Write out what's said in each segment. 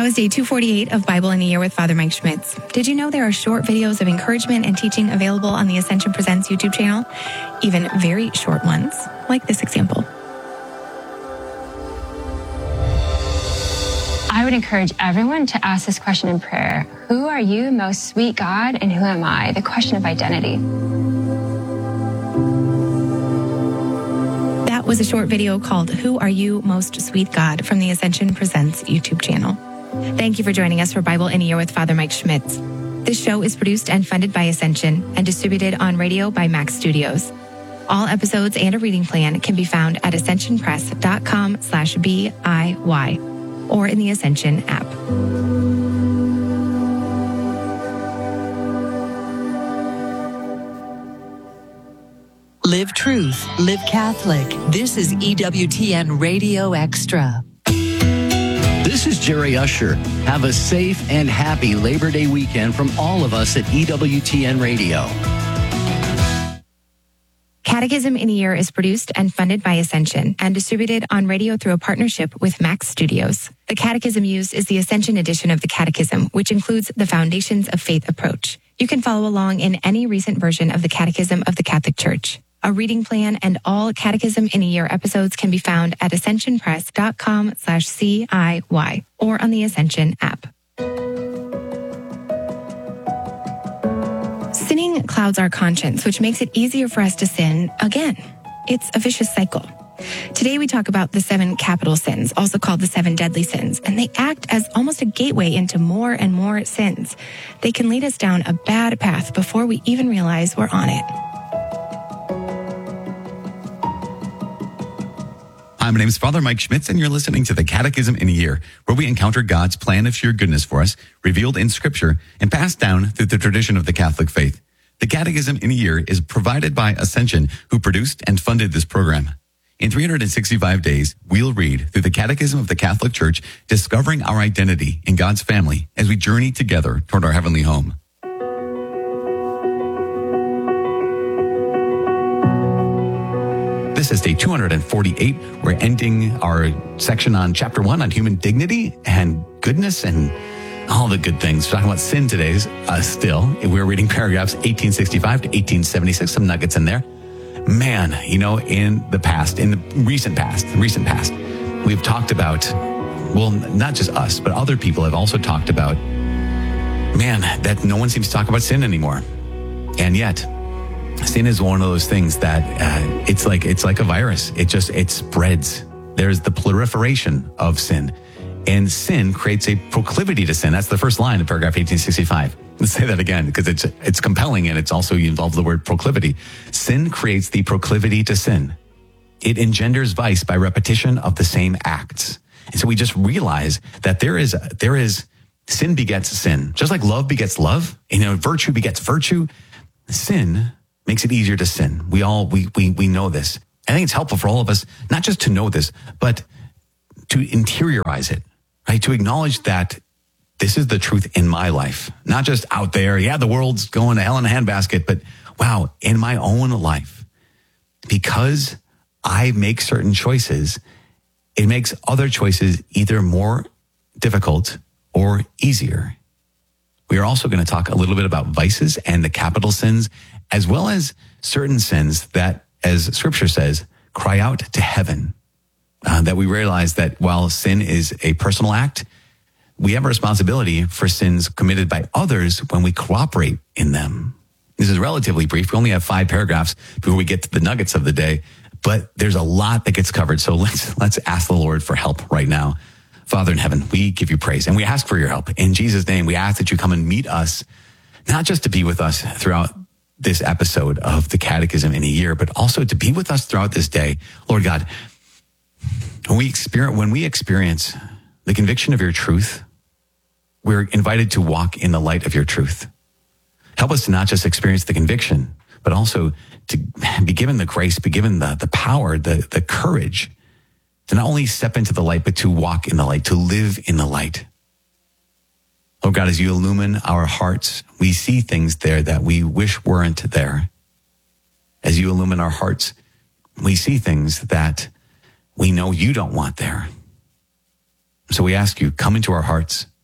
was day 248 of Bible in a Year with Father Mike Schmitz. Did you know there are short videos of encouragement and teaching available on the Ascension Presents YouTube channel? Even very short ones, like this example. I would encourage everyone to ask this question in prayer. Who are you, most sweet God, and who am I? The question of identity. That was a short video called Who Are You, Most Sweet God from the Ascension Presents YouTube channel. Thank you for joining us for Bible in a Year with Father Mike Schmitz. This show is produced and funded by Ascension and distributed on radio by Max Studios. All episodes and a reading plan can be found at ascensionpress.com/BIY or in the Ascension app. Live truth, live Catholic. This is EWTN Radio Extra. This is Jerry Usher. Have a safe and happy Labor Day weekend from all of us at EWTN Radio. Catechism in a Year is produced and funded by Ascension and distributed on radio through a partnership with Max Studios. The catechism used is the Ascension edition of the Catechism, which includes the Foundations of Faith approach. You can follow along in any recent version of the Catechism of the Catholic Church. A reading plan and all Catechism in a Year episodes can be found at ascensionpress.com/CIY or on the Ascension app. Sinning clouds our conscience, which makes it easier for us to sin again. It's a vicious cycle. Today we talk about the 7 capital sins, also called the 7 deadly sins, and they act as almost a gateway into more and more sins. They can lead us down a bad path before we even realize we're on it. Hi, my name is Father Mike Schmitz, and you're listening to the Catechism in a Year, where we encounter God's plan of sheer goodness for us, revealed in Scripture, and passed down through the tradition of the Catholic faith. The Catechism in a Year is provided by Ascension, who produced and funded this program. In 365 days, we'll read through the Catechism of the Catholic Church, discovering our identity in God's family as we journey together toward our heavenly home. This is day 248. We're ending our section on chapter 1 on human dignity and goodness and all the good things. We're talking about sin today still. We're reading paragraphs 1865 to 1876, some nuggets in there. Man, you know, in the recent past, we've talked about, well, not just us, but other people have also talked about, man, that no one seems to talk about sin anymore. And yet, sin is one of those things that it's like a virus. It spreads. There's the proliferation of sin. And sin creates a proclivity to sin. That's the first line of paragraph 1865. Let's say that again, because it's compelling, and it's also involves the word proclivity. Sin creates the proclivity to sin. It engenders vice by repetition of the same acts. And so we just realize that there is sin begets sin. Just like love begets love, virtue begets virtue. Sin makes it easier to sin. We know this. I think it's helpful for all of us, not just to know this, but to interiorize it, right? To acknowledge that this is the truth in my life, not just out there. Yeah, the world's going to hell in a handbasket, but wow, in my own life, because I make certain choices, it makes other choices either more difficult or easier. We are also going to talk a little bit about vices and the capital sins, as well as certain sins that, as Scripture says, cry out to heaven. That we realize that while sin is a personal act, we have a responsibility for sins committed by others when we cooperate in them. This is relatively brief. We only have 5 paragraphs before we get to the nuggets of the day, but there's a lot that gets covered. So let's ask the Lord for help right now. Father in heaven, we give you praise and we ask for your help. In Jesus' name, we ask that you come and meet us, not just to be with us throughout this episode of the Catechism in a Year, but also to be with us throughout this day. Lord God, when we experience the conviction of your truth, we're invited to walk in the light of your truth. Help us to not just experience the conviction, but also to be given the grace, be given the power, the courage to not only step into the light, but to walk in the light, to live in the light. Oh God, as you illumine our hearts, we see things there that we wish weren't there. As you illumine our hearts, we see things that we know you don't want there. So we ask you, come into our hearts,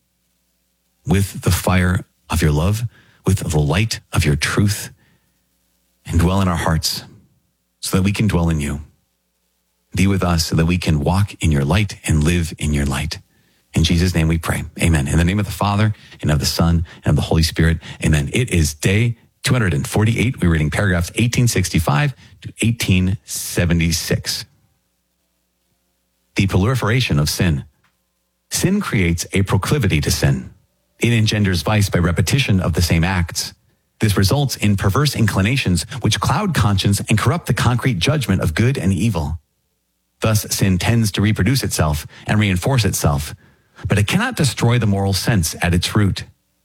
with the fire of your love, with the light of your truth, and dwell in our hearts so that we can dwell in you. Be with us so that we can walk in your light and live in your light. In Jesus' name we pray. Amen. In the name of the Father, and of the Son, and of the Holy Spirit. Amen. It is day 248. We're reading paragraphs 1865 to 1876. The proliferation of sin. Sin creates a proclivity to sin. It engenders vice by repetition of the same acts. This results in perverse inclinations which cloud conscience and corrupt the concrete judgment of good and evil. Thus, sin tends to reproduce itself and reinforce itself, but it cannot destroy the moral sense at its root.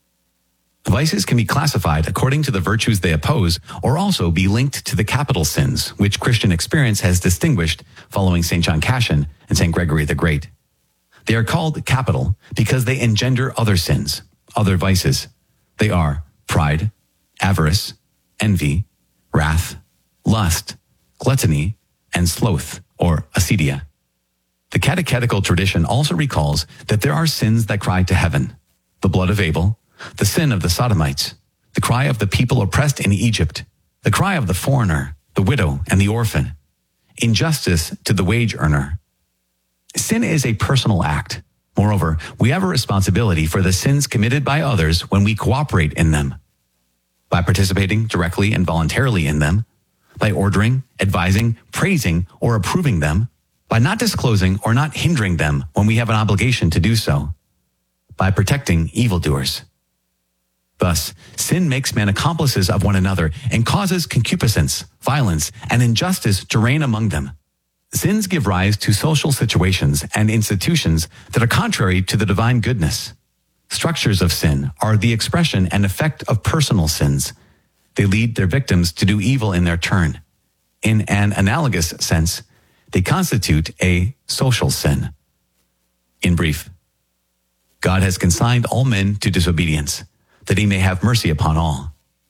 Vices can be classified according to the virtues they oppose, or also be linked to the capital sins, which Christian experience has distinguished following St. John Cassian and St. Gregory the Great. They are called capital because they engender other sins, other vices. They are pride, avarice, envy, wrath, lust, gluttony, and sloth, or acedia. The catechetical tradition also recalls that there are sins that cry to heaven: the blood of Abel, the sin of the Sodomites, the cry of the people oppressed in Egypt, the cry of the foreigner, the widow, and the orphan, injustice to the wage earner. Sin is a personal act. Moreover, we have a responsibility for the sins committed by others when we cooperate in them. By participating directly and voluntarily in them, by ordering, advising, praising, or approving them, by not disclosing or not hindering them when we have an obligation to do so, by protecting evildoers. Thus, sin makes men accomplices of one another and causes concupiscence, violence, and injustice to reign among them. Sins give rise to social situations and institutions that are contrary to the divine goodness. Structures of sin are the expression and effect of personal sins. They lead their victims to do evil in their turn. In an analogous sense, they constitute a social sin. In brief, God has consigned all men to disobedience, that he may have mercy upon all.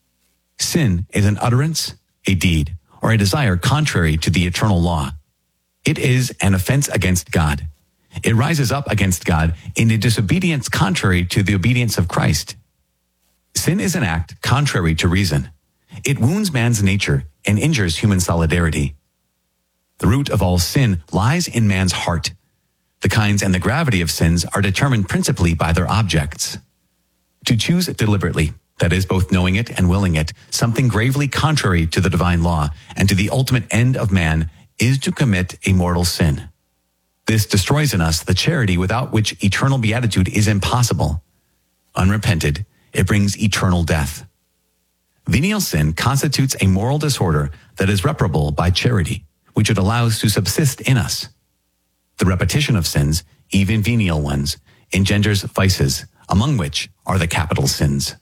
Sin is an utterance, a deed, or a desire contrary to the eternal law. It is an offense against God. It rises up against God in a disobedience contrary to the obedience of Christ. Sin is an act contrary to reason. It wounds man's nature and injures human solidarity. The root of all sin lies in man's heart. The kinds and the gravity of sins are determined principally by their objects. To choose deliberately, that is, both knowing it and willing it, something gravely contrary to the divine law and to the ultimate end of man, is to commit a mortal sin. This destroys in us the charity without which eternal beatitude is impossible. Unrepented, it brings eternal death. Venial sin constitutes a moral disorder that is reparable by charity, which it allows to subsist in us. The repetition of sins, even venial ones, engenders vices, among which are the capital sins.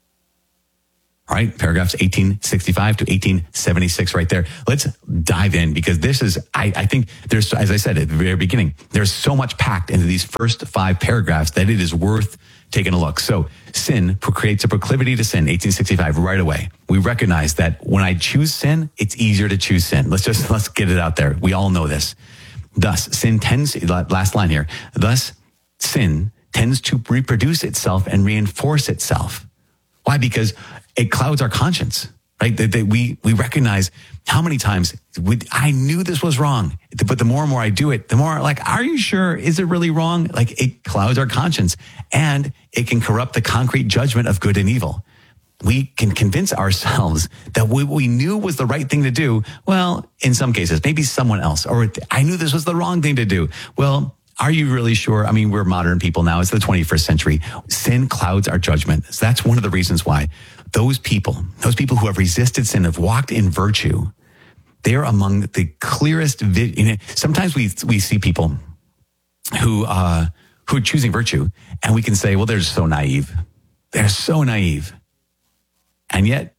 All right, paragraphs 1865 to 1876 right there. Let's dive in because this is, I think there's, as I said at the very beginning, there's so much packed into these first 5 paragraphs that it is worth taking a look. So sin creates a proclivity to sin, 1865, right away. We recognize that when I choose sin, it's easier to choose sin. Let's get it out there. We all know this. Thus, sin tends, last line here, thus sin tends to reproduce itself and reinforce itself. Why? Because it clouds our conscience, right? We recognize how many times I knew this was wrong, but the more and more I do it, the more like, are you sure? Is it really wrong? Like it clouds our conscience and it can corrupt the concrete judgment of good and evil. We can convince ourselves that what we knew was the right thing to do. Well, in some cases, maybe someone else, or I knew this was the wrong thing to do. Well, are you really sure? I mean, we're modern people now. It's the 21st century. Sin clouds our judgment. So that's one of the reasons why those people who have resisted sin, have walked in virtue, they are among the clearest. Sometimes we see people who are choosing virtue, and we can say, well, they're so naive. They're so naive. And yet,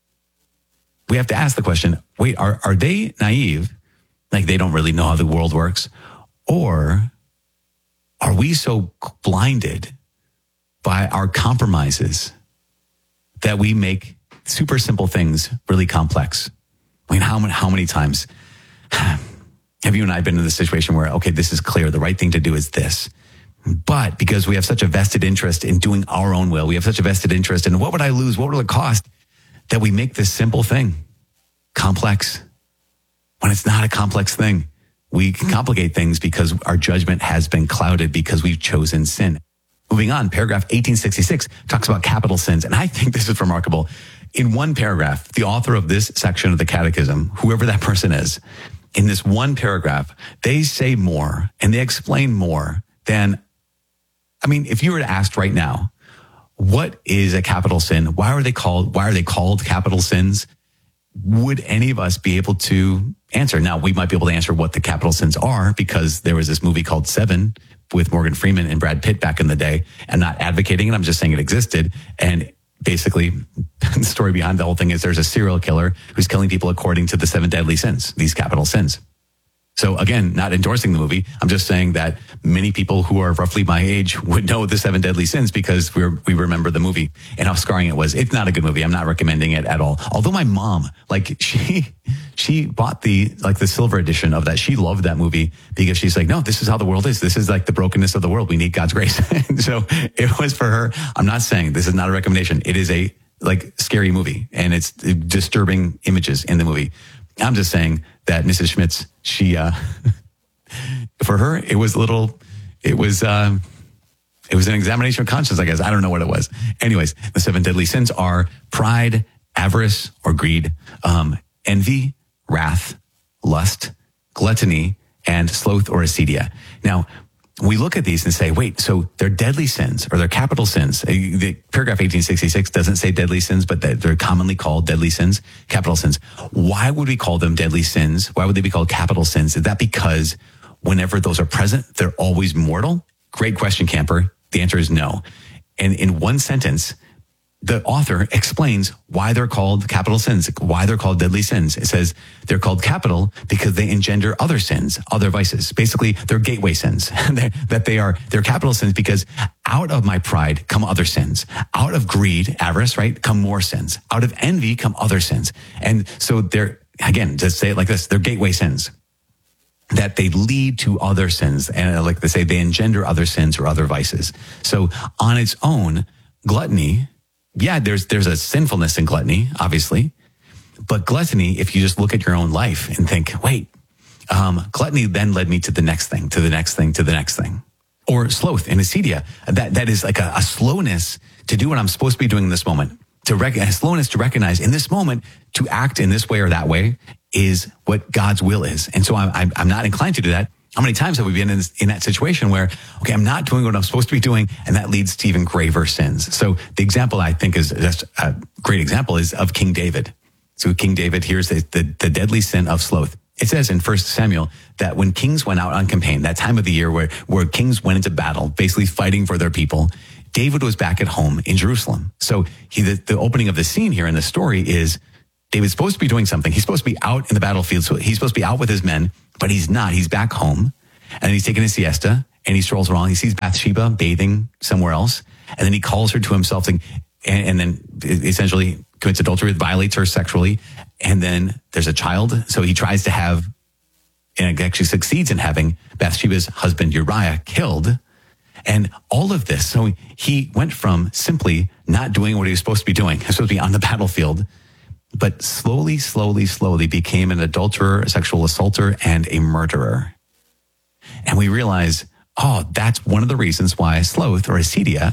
we have to ask the question, wait, are they naive? Like they don't really know how the world works? Or are we so blinded by our compromises that we make super simple things really complex? I mean, how many times have you and I been in the situation where, okay, this is clear, the right thing to do is this. But because we have such a vested interest in doing our own will, we have such a vested interest in what would I lose? What will it cost? That we make this simple thing complex when it's not a complex thing. We complicate things because our judgment has been clouded because we've chosen sin. Moving on, paragraph 1866 talks about capital sins. And I think this is remarkable. In one paragraph, the author of this section of the Catechism, whoever that person is, in this one paragraph, they say more and they explain more than, I mean, if you were to ask right now, what is a capital sin? Why are they called capital sins? Would any of us be able to answer? Now, we might be able to answer what the capital sins are because there was this movie called Seven with Morgan Freeman and Brad Pitt back in the day. I'm not advocating it. I'm just saying it existed. And basically, the story behind the whole thing is there's a serial killer who's killing people according to the 7 deadly sins, these capital sins. So again, not endorsing the movie. I'm just saying that many people who are roughly my age would know the 7 deadly sins because we remember the movie and how scarring it was. It's not a good movie. I'm not recommending it at all. Although my mom, she bought the silver edition of that. She loved that movie because she's like, no, this is how the world is. This is like the brokenness of the world. We need God's grace. And so it was for her. I'm not saying this is not a recommendation. It is a scary movie and it's disturbing images in the movie. I'm just saying that Mrs. Schmitz, she, for her, it was an examination of conscience, I guess. I don't know what it was. Anyways, the 7 deadly sins are pride, avarice or greed, envy, wrath, lust, gluttony, and sloth or acedia. Now, we look at these and say, wait, so they're deadly sins or they're capital sins. The paragraph 1866 doesn't say deadly sins, but they're commonly called deadly sins, capital sins. Why would we call them deadly sins? Why would they be called capital sins? Is that because whenever those are present, they're always mortal? Great question, Camper. The answer is no. And in one sentence, the author explains why they're called capital sins, why they're called deadly sins. It says they're called capital because they engender other sins, other vices. Basically, they're gateway sins. They're capital sins because out of my pride come other sins. Out of greed, avarice, right, come more sins. Out of envy come other sins. And so they're, again, just say it like this, they're gateway sins that they lead to other sins. And like they say, they engender other sins or other vices. So on its own, gluttony, yeah, there's a sinfulness in gluttony, obviously. But gluttony, if you just look at your own life and think, wait, gluttony then led me to the next thing, to the next thing, to the next thing. Or sloth and acedia, that is like a slowness to do what I'm supposed to be doing in this moment. A slowness to recognize in this moment, to act in this way or that way is what God's will is. And so I'm not inclined to do that. How many times have we been in that situation where, okay, I'm not doing what I'm supposed to be doing, and that leads to even graver sins? So the example I think is just a great example is of King David. So King David, here's the deadly sin of sloth. It says in 1 Samuel that when kings went out on campaign, that time of the year where kings went into battle, basically fighting for their people, David was back at home in Jerusalem. So the opening of the scene here in the story is David's supposed to be doing something. He's supposed to be out in the battlefield. So he's supposed to be out with his men, but he's not. He's back home and he's taking a siesta and he strolls around. He sees Bathsheba bathing somewhere else. And then he calls her to himself and then essentially commits adultery, violates her sexually. And then there's a child. So he tries to have, and actually succeeds in having Bathsheba's husband Uriah killed. And all of this. So he went from simply not doing what he was supposed to be doing. He was supposed to be on the battlefield, but slowly became an adulterer, a sexual assaulter, and a murderer. And we realize, that's one of the reasons why sloth or acedia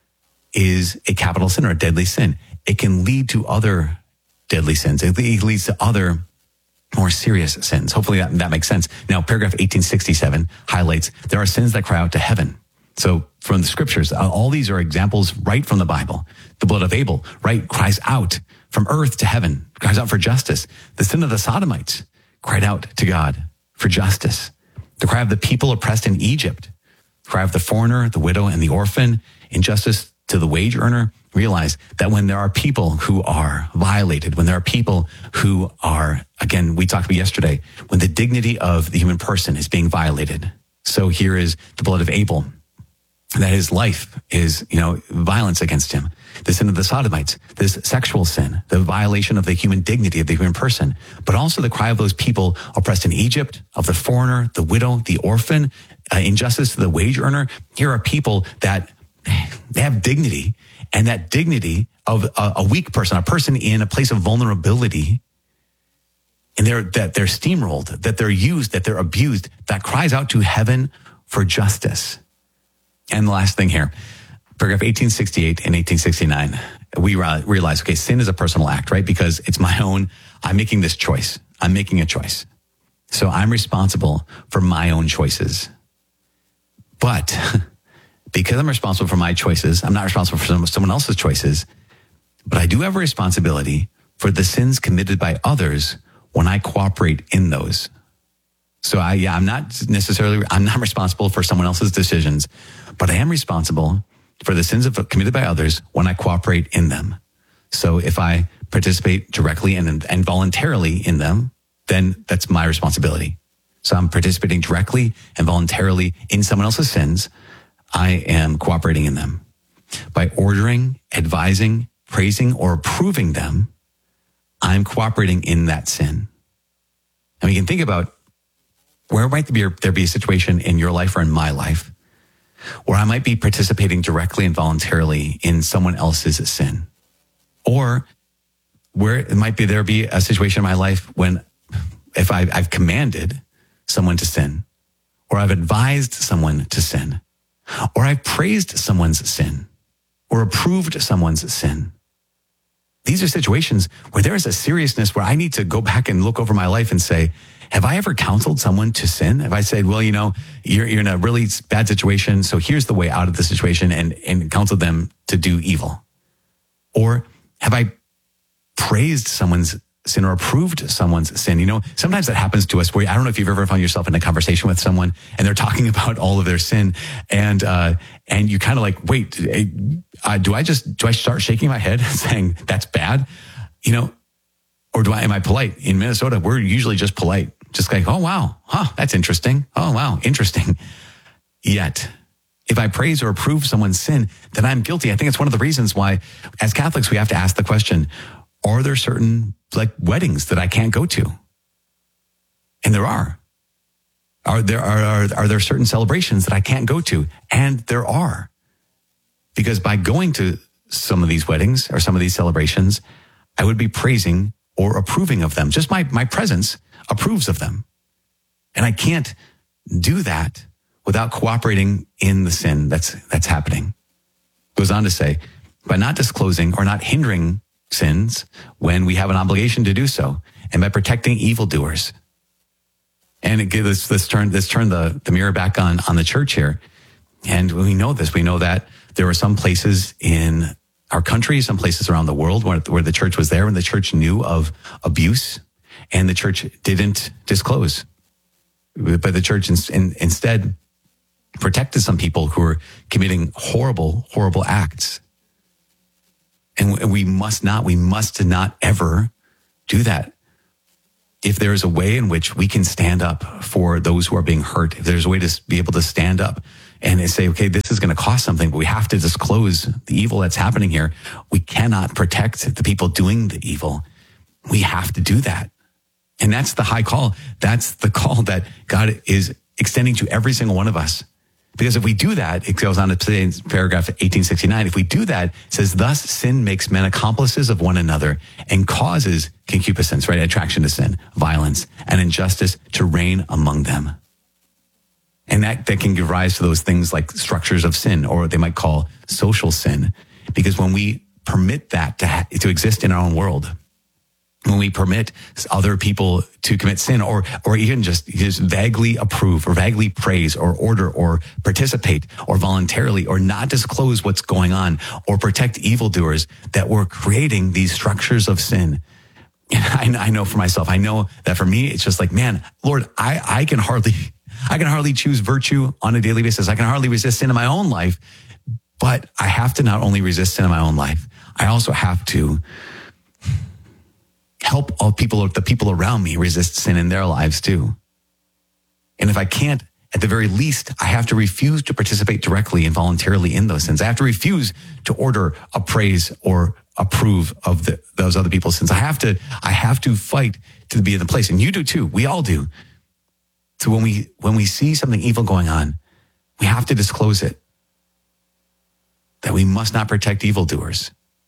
is a capital sin or a deadly sin. It can lead to other deadly sins. It leads to other more serious sins. Hopefully that makes sense. Now, paragraph 1867 highlights there are sins that cry out to heaven. So from the scriptures, all these are examples right from the Bible. The blood of Abel, right, cries out from earth to heaven, cries out for justice. The sin of the Sodomites cried out to God for justice. The cry of the people oppressed in Egypt, the cry of the foreigner, the widow, and the orphan, injustice to the wage earner. Realize that when there are people who are violated, when there are people who are, again, we talked about yesterday, when the dignity of the human person is being violated. So here is the blood of Abel. that his life is, violence against him. The sin of the sodomites, this sexual sin, the violation of the human dignity of the human person, but also the cry of those people oppressed in Egypt, of the foreigner, the widow, the orphan, injustice to the wage earner. Here are people that they have dignity, and that dignity of a weak person, a person in a place of vulnerability, and that they're steamrolled, that they're used, that they're abused, that cries out to heaven for justice. And the last thing here, paragraph 1868 and 1869, we realize, okay, sin is a personal act, right? Because it's my own, I'm making this choice. I'm making a choice. So I'm responsible for my own choices. But because I'm responsible for my choices, I'm not responsible for someone else's choices, but I do have a responsibility for the sins committed by others when I cooperate in those. So I'm not responsible for someone else's decisions, but I am responsible for the sins committed by others when I cooperate in them. So if I participate directly and voluntarily in them, then that's my responsibility. So I'm participating directly and voluntarily in someone else's sins. I am cooperating in them. By ordering, advising, praising, or approving them, I'm cooperating in that sin. And we can think about where might there be a situation in your life or in my life where I might be participating directly and voluntarily in someone else's sin. Or where it might be there be a situation in my life when if I've commanded someone to sin, or I've advised someone to sin, or I've praised someone's sin, or approved someone's sin. These are situations where there is a seriousness where I need to go back and look over my life and say, have I ever counseled someone to sin? Have I said, well, you're in a really bad situation, so here's the way out of the situation, and counseled them to do evil? Or have I praised someone's sin or approved someone's sin? Sometimes that happens to us where I don't know if you've ever found yourself in a conversation with someone and they're talking about all of their sin, and you kind of like, wait, do I start shaking my head saying that's bad? Or am I polite? In Minnesota, we're usually just polite. Just like, oh, wow. That's interesting. Oh, wow. Interesting. Yet, if I praise or approve someone's sin, then I'm guilty. I think it's one of the reasons why, as Catholics, we have to ask the question, are there certain weddings that I can't go to? And there are. Are there certain celebrations that I can't go to? And there are. Because by going to some of these weddings or some of these celebrations, I would be praising or approving of them. Just my presence approves of them. And I can't do that without cooperating in the sin that's happening. Goes on to say, by not disclosing or not hindering sins when we have an obligation to do so, and by protecting evildoers. And let's turn the mirror back on the church here. And we know this. We know that there were some places in our country, some places around the world where the church was there and the church knew of abuse and the church didn't disclose. But the church instead protected some people who were committing horrible, horrible acts. And we must not ever do that. If there is a way in which we can stand up for those who are being hurt, if there's a way to be able to stand up and say, okay, this is going to cost something, but we have to disclose the evil that's happening here. We cannot protect the people doing the evil. We have to do that. And that's the high call. That's the call that God is extending to every single one of us. Because if we do that, it goes on to say in paragraph 1869, if we do that, it says, thus sin makes men accomplices of one another and causes concupiscence, right? Attraction to sin, violence, and injustice to reign among them. And that can give rise to those things like structures of sin, or what they might call social sin. Because when we permit that to exist in our own world, when we permit other people to commit sin, or even just vaguely approve or vaguely praise or order or participate or voluntarily or not disclose what's going on or protect evildoers, that we're creating these structures of sin. And I know for myself, I know that for me, it's just like, man, Lord, I can hardly choose virtue on a daily basis. I can hardly resist sin in my own life, but I have to not only resist sin in my own life, I also have to help the people around me resist sin in their lives too. And if I can't at the very least, I have to refuse to participate directly and voluntarily in those sins. I have to refuse to order, appraise, or approve of those other people's sins. I have to fight to be in the place. And you do too. We all do. So when we see something evil going on, we have to disclose it. That we must not protect evildoers.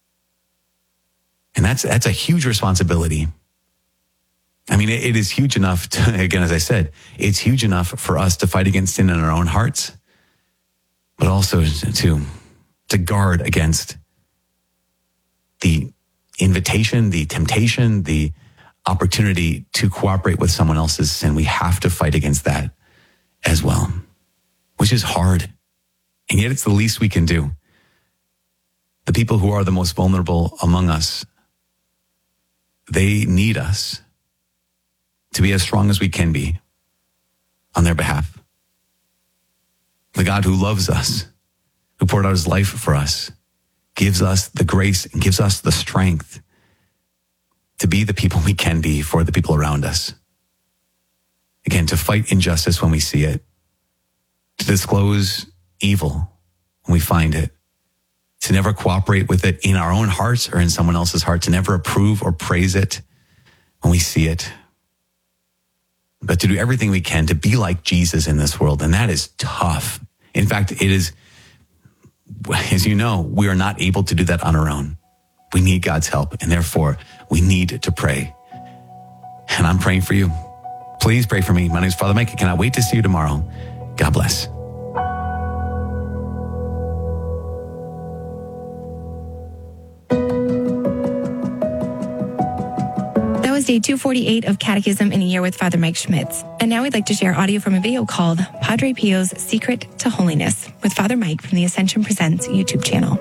And that's a huge responsibility. I mean, it is huge enough to, again, as I said, it's huge enough for us to fight against sin in our own hearts, but also to guard against the invitation, the temptation, the opportunity to cooperate with someone else's sin. We have to fight against that as well, which is hard. And yet it's the least we can do. The people who are the most vulnerable among us, they need us to be as strong as we can be on their behalf. The God who loves us, who poured out his life for us, gives us the grace and gives us the strength to be the people we can be for the people around us. Again, to fight injustice when we see it, to disclose evil when we find it, to never cooperate with it in our own hearts or in someone else's heart, to never approve or praise it when we see it, but to do everything we can to be like Jesus in this world. And that is tough. In fact, it is, as you know, we are not able to do that on our own. We need God's help, and therefore we need to pray. And I'm praying for you. Please pray for me. My name is Father Mike. I cannot wait to see you tomorrow. God bless. Day 248 of Catechism in a Year with Father Mike Schmitz. And now we'd like to share audio from a video called Padre Pio's Secret to Holiness with Father Mike from the Ascension Presents YouTube channel.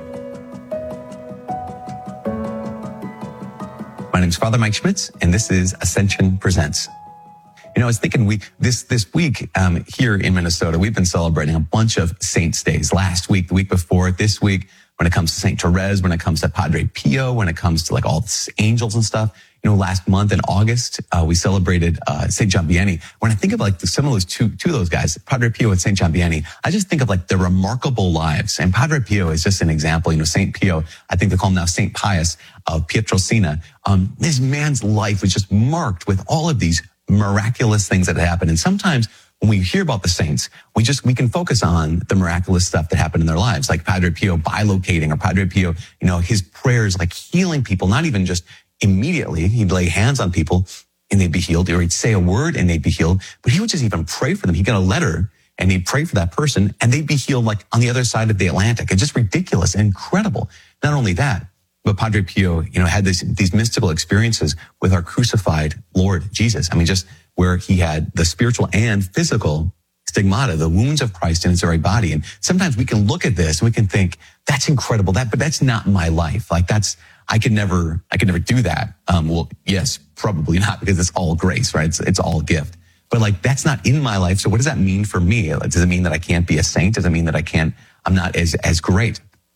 My name is Father Mike Schmitz, and this is Ascension Presents. You know, I was thinking this week here in Minnesota, we've been celebrating a bunch of saints' days. Last week, the week before, this week, when it comes to St. Therese, when it comes to Padre Pio, when it comes to like all the angels and stuff. You know, last month in August, we celebrated St. John Vianney. When I think of like some of those two of those guys, Padre Pio and St. John Vianney, I just think of like their remarkable lives. And Padre Pio is just an example. You know, St. Pio, I think they call him now St. Pius of Pietrelcina. This man's life was just marked with all of these miraculous things that happened. And sometimes when we hear about the saints, we can focus on the miraculous stuff that happened in their lives, like Padre Pio bilocating, or Padre Pio, you know, his prayers like healing people, not even just immediately. He'd lay hands on people and they'd be healed, or he'd say a word and they'd be healed, but he would just even pray for them. He'd get a letter and he'd pray for that person and they'd be healed like on the other side of the Atlantic. It's just ridiculous and incredible. Not only that, but Padre Pio, you know, had these mystical experiences with our crucified Lord Jesus. I mean, just where he had the spiritual and physical stigmata, the wounds of Christ in his very body. And sometimes we can look at this and we can think, that's incredible, but that's not my life. Like I could never do that. Well, yes, probably not, because it's all grace, right? It's all gift. But like, that's not in my life. So what does that mean for me? Does it mean that I can't be a saint? Does it mean that I'm not as great?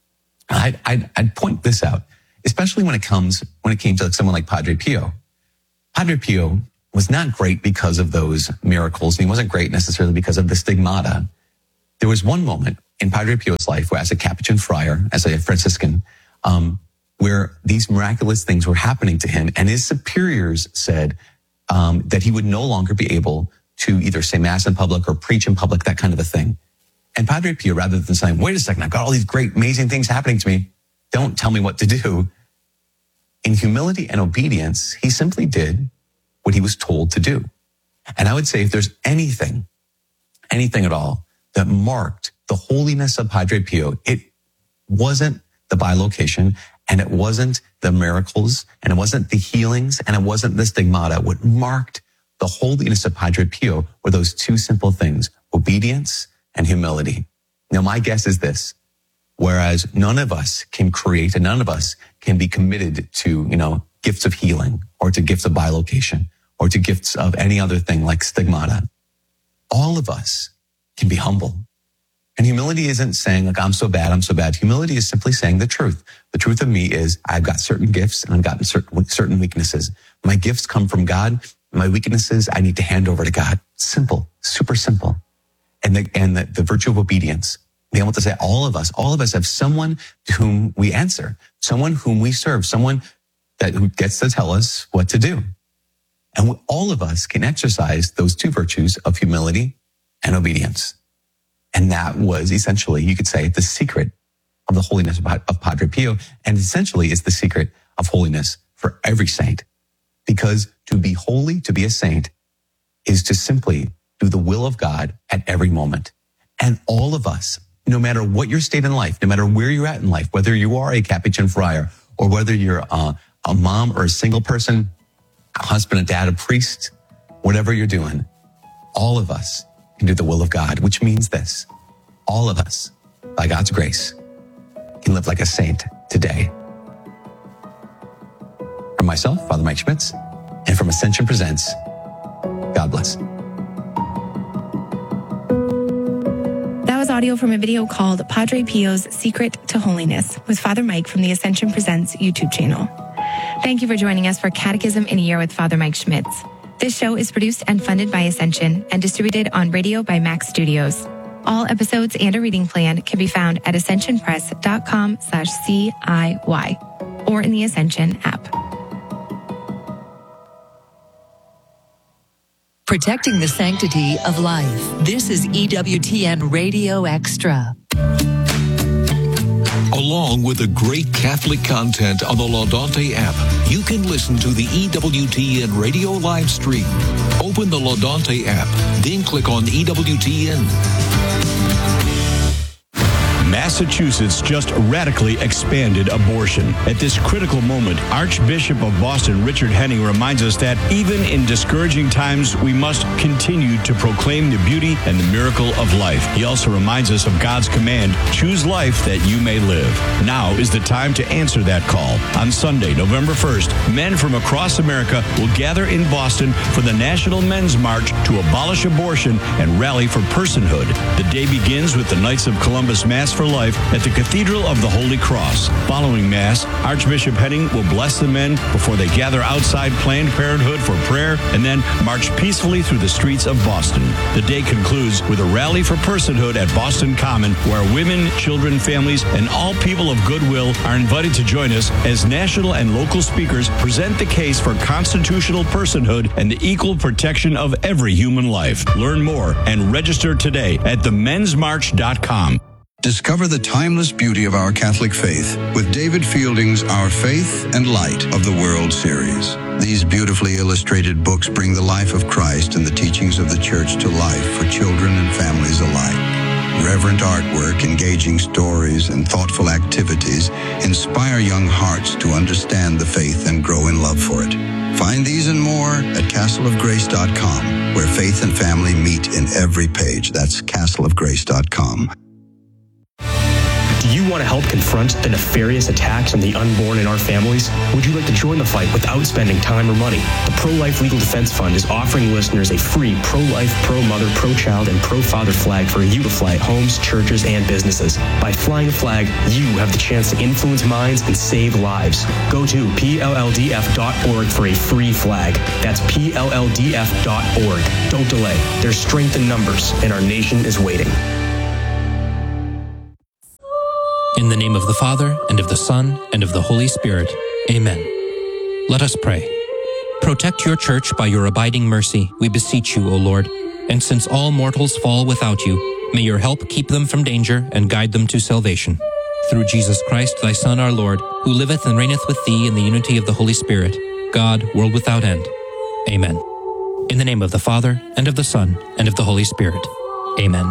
I'd point this out, especially when it came to like someone like Padre Pio. Padre Pio was not great because of those miracles, and he wasn't great necessarily because of the stigmata. There was one moment in Padre Pio's life where, as a Capuchin friar, as a Franciscan, where these miraculous things were happening to him, and his superiors said that he would no longer be able to either say Mass in public or preach in public, that kind of a thing. And Padre Pio, rather than saying, wait a second, I've got all these great, amazing things happening to me, don't tell me what to do, in humility and obedience, he simply did what he was told to do. And I would say, if there's anything at all that marked the holiness of Padre Pio, it wasn't the bilocation, and it wasn't the miracles, and it wasn't the healings, and it wasn't the stigmata. What marked the holiness of Padre Pio were those two simple things, obedience and humility. Now, my guess is this: whereas none of us can create and none of us can be committed to, you know, gifts of healing or to gifts of bilocation or to gifts of any other thing like stigmata, all of us can be humble. And humility isn't saying like, I'm so bad. Humility is simply saying the truth. The truth of me is I've got certain gifts and I've got certain weaknesses. My gifts come from God. My weaknesses, I need to hand over to God. Simple, super simple. and the virtue of obedience. Being able to say all of us have someone to whom we answer, someone whom we serve, someone who gets to tell us what to do. And all of us can exercise those two virtues of humility and obedience. And that was essentially, you could say, the secret of the holiness of Padre Pio, and essentially is the secret of holiness for every saint. Because to be holy, to be a saint, is to simply do the will of God at every moment. And all of us, no matter what your state in life, no matter where you're at in life, whether you are a Capuchin friar, or whether you're a mom or a single person, a husband, a dad, a priest, whatever you're doing, all of us can do the will of God, which means this: all of us, by God's grace, can live like a saint today. From myself, Father Mike Schmitz, and from Ascension Presents, God bless. That was audio from a video called Padre Pio's Secret to Holiness with Father Mike from the Ascension Presents YouTube channel. Thank you for joining us for Catechism in a Year with Father Mike Schmitz. This show is produced and funded by Ascension and distributed on radio by Max Studios. All episodes and a reading plan can be found at ascensionpress.com/CIY or in the Ascension app. Protecting the sanctity of life. This is EWTN Radio Extra. Along with the great Catholic content on the Laudante app, you can listen to the EWTN radio live stream. Open the Laudante app, then click on EWTN. Massachusetts just radically expanded abortion. At this critical moment, Archbishop of Boston Richard Henning reminds us that even in discouraging times, we must continue to proclaim the beauty and the miracle of life. He also reminds us of God's command, choose life that you may live. Now is the time to answer that call. On Sunday, November 1st, men from across America will gather in Boston for the National Men's March to abolish abortion and rally for personhood. The day begins with the Knights of Columbus Mass for Life at the Cathedral of the Holy Cross. Following Mass, Archbishop Henning will bless the men before they gather outside Planned Parenthood for prayer and then march peacefully through the streets of Boston. The day concludes with a rally for personhood at Boston Common, where women, children, families, and all people of goodwill are invited to join us as national and local speakers present the case for constitutional personhood and the equal protection of every human life. Learn more and register today at themensmarch.com. Discover the timeless beauty of our Catholic faith with David Fielding's Our Faith and Light of the World series. These beautifully illustrated books bring the life of Christ and the teachings of the Church to life for children and families alike. Reverent artwork, engaging stories, and thoughtful activities inspire young hearts to understand the faith and grow in love for it. Find these and more at castleofgrace.com, where faith and family meet in every page. That's castleofgrace.com. Do you want to help confront the nefarious attacks on the unborn in our families? Would you like to join the fight without spending time or money? The Pro-Life Legal Defense Fund is offering listeners a free pro-life, pro-mother, pro-child, and pro-father flag for you to fly at homes, churches, and businesses. By flying the flag, you have the chance to influence minds and save lives. Go to PLLDF.org for a free flag. That's PLLDF.org. Don't delay. There's strength in numbers, and our nation is waiting. In the name of the Father, and of the Son, and of the Holy Spirit. Amen. Let us pray. Protect your church by your abiding mercy, we beseech you, O Lord. And since all mortals fall without you, may your help keep them from danger and guide them to salvation. Through Jesus Christ, thy Son, our Lord, who liveth and reigneth with thee in the unity of the Holy Spirit, God, world without end. Amen. In the name of the Father, and of the Son, and of the Holy Spirit. Amen.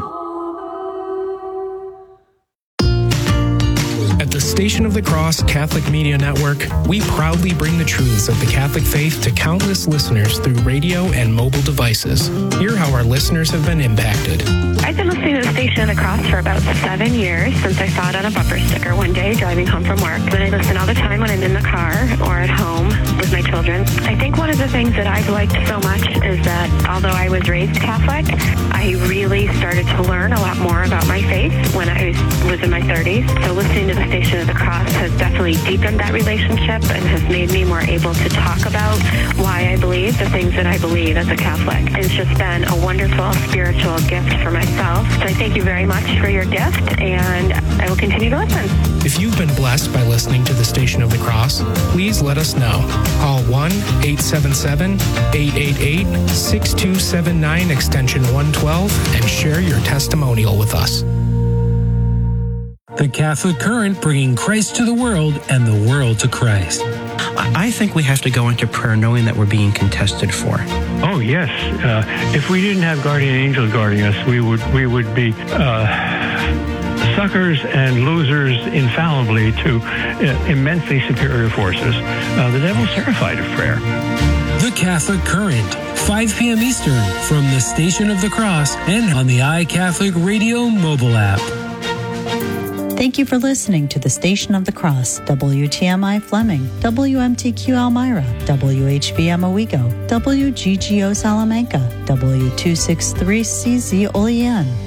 At the Station of the Cross Catholic Media Network, we proudly bring the truths of the Catholic faith to countless listeners through radio and mobile devices. Hear how our listeners have been impacted. I've been listening to the Station of the Cross for about 7 years, since I saw it on a bumper sticker one day driving home from work. Then I listen all the time when I'm in the car or at home with my children. I think one of the things that I've liked so much is that although I was raised Catholic, I really started to learn a lot more about my faith when I was was in my 30s. So listening to the Station of the Cross has definitely deepened that relationship and has made me more able to talk about why I believe the things that I believe as a Catholic. It's just been a wonderful spiritual gift for myself. So I thank you very much for your gift, and I will continue to listen. If you've been blessed by listening to the Station of the Cross, please let us know. Call 1-877-888-6279 extension 112 and share your testimonial with us. The Catholic Current, bringing Christ to the world and the world to Christ. I think we have to go into prayer knowing that we're being contested for. Oh, yes. If we didn't have guardian angels guarding us, we would be suckers and losers infallibly to immensely superior forces. The devil's terrified of prayer. The Catholic Current, 5 p.m. Eastern, from the Station of the Cross and on the iCatholic Radio mobile app. Thank you for listening to the Station of the Cross, WTMI Fleming, WMTQ Elmira, WHBM Owego, WGGO Salamanca, W263CZ Olean,